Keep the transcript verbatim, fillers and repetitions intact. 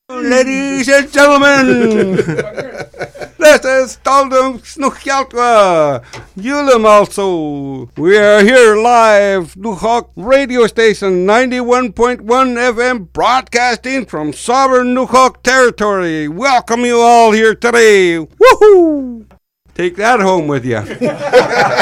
Ladies and gentlemen, this is Staldum Snuchaltwa, Ulam also. We are here live, Nuhawk radio station ninety-one point one F M, broadcasting from sovereign Nuhawk territory. Welcome you all here today. Woohoo! Take that home with you.